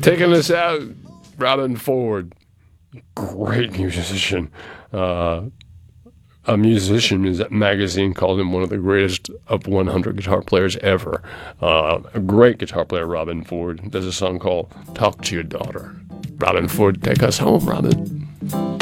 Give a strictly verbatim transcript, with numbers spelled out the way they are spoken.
Taking us out, Robben Ford. Great musician. Uh, a musician is that magazine called him one of the greatest of one hundred guitar players ever. Uh, a great guitar player, Robben Ford. There's a song called Talk to Your Daughter. Robben Ford, take us home, Robben.